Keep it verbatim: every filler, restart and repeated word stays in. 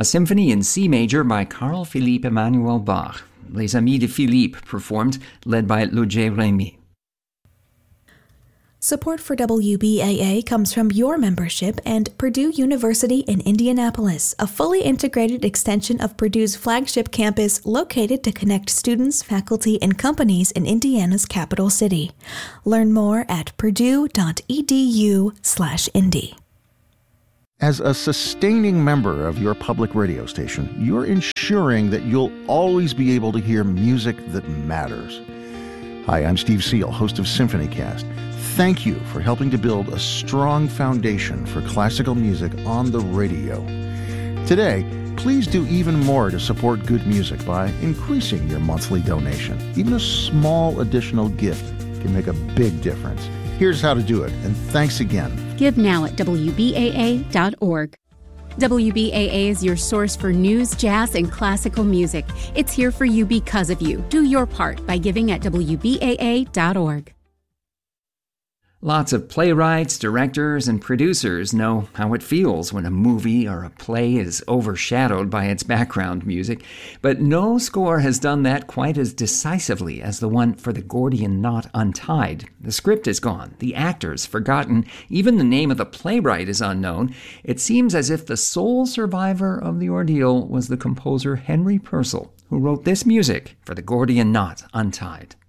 a symphony in C major by Carl Philipp Emanuel Bach. Les Amis de Philippe performed, led by Ludger Remy. Support for W B A A comes from your membership and Purdue University in Indianapolis, a fully integrated extension of Purdue's flagship campus located to connect students, faculty, and companies in Indiana's capital city. Learn more at purdue.edu slash indy. As a sustaining member of your public radio station, you're ensuring that you'll always be able to hear music that matters. Hi, I'm Steve Seal, host of SymphonyCast. Thank you for helping to build a strong foundation for classical music on the radio. Today, please do even more to support good music by increasing your monthly donation. Even a small additional gift can make a big difference. Here's how to do it, and thanks again. Give now at W B A A dot org. W B A A is your source for news, jazz, and classical music. It's here for you because of you. Do your part by giving at W B A A dot org. Lots of playwrights, directors, and producers know how it feels when a movie or a play is overshadowed by its background music, but no score has done that quite as decisively as the one for The Gordian Knot Untied. The script is gone, the actors forgotten, even the name of the playwright is unknown. It seems as if the sole survivor of the ordeal was the composer Henry Purcell, who wrote this music for The Gordian Knot Untied.